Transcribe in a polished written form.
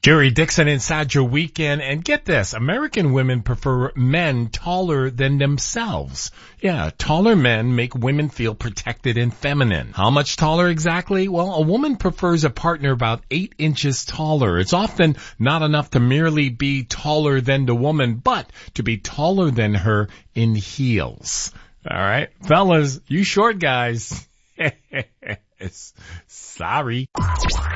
Jerry Dixon inside your weekend. And get this, American women prefer men taller than themselves. Yeah, taller men make women feel protected and feminine. How much taller exactly? Well, a woman prefers a partner about 8 inches taller. It's often not enough to merely be taller than the woman, but to be taller than her in heels. All right, fellas, you short guys. Sorry.